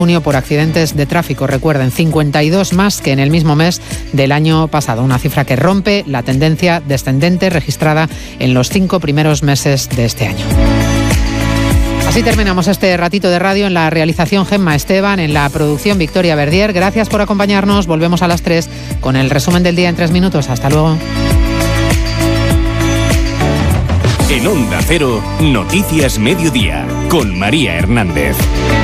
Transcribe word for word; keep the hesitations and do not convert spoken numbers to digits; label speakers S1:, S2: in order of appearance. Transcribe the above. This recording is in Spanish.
S1: junio por accidentes de tráfico. Recuerden, cincuenta y dos más que en el mismo mes del año pasado. Una cifra que rompe la tendencia descendente registrada en los cinco primeros meses de este año. Así terminamos este ratito de radio. En la realización Gemma Esteban, en la producción Victoria Verdier. Gracias por acompañarnos. Volvemos a las tres con el resumen del día en tres minutos. Hasta luego.
S2: En Onda Cero, Noticias Mediodía, con María Hernández.